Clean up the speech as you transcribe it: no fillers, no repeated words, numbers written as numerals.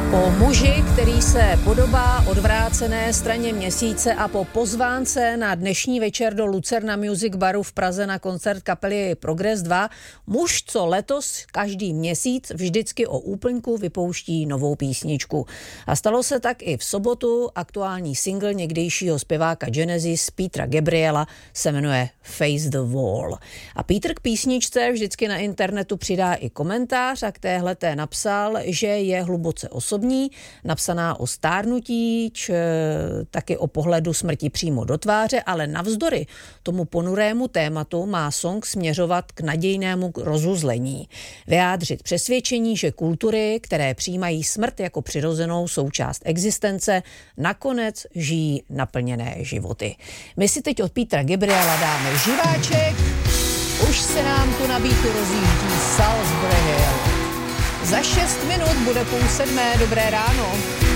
Po muži, který se podobá odvrácené straně Měsíce a po pozvánce na dnešní večer do Lucerna Music Baru v Praze na koncert kapely Progress 2, muž, co letos každý měsíc vždycky o úplňku vypouští novou písničku. A stalo se tak i v sobotu. Aktuální single někdejšího zpěváka Genesis Petra Gabriela se jmenuje Face the Wall. A Peter k písničce vždycky na internetu přidá i komentář a k téhleté napsal, že je hluboce osobní, napsaná o stárnutí, taky o pohledu smrti přímo do tváře, ale navzdory tomu ponurému tématu má song směřovat k nadějnému rozuzlení. Vyjádřit přesvědčení, že kultury, které přijímají smrt jako přirozenou součást existence, nakonec žijí naplněné životy. My si teď od Petra Gabriela dáme živáček, už se nám tu na beatu rozjíždí Salisbury Hill. Za 6 minut bude 6:30. Dobré ráno.